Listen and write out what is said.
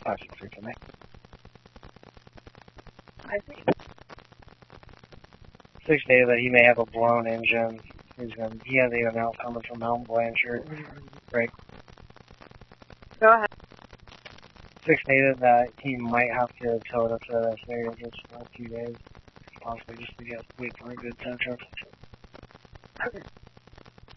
563 for me. I see. 6 stated that he may have a blown engine. He has a now coming from Mount Blanchard. Right. Go ahead. 6 stated that he might have to tow it up to this area just for a few days, possibly just to wait for a good temperature. Okay.